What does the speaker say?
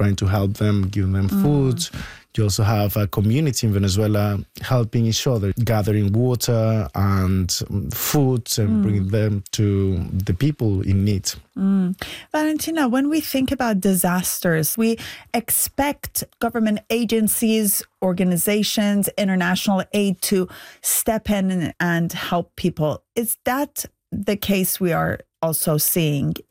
trying to help them, giving them food. You also have a community in Venezuela helping each other, gathering water and food and bringing them to the people in need. Valentina, when we think about disasters, we expect government agencies, organizations, international aid to step in and help people. Is that the case we are also seeing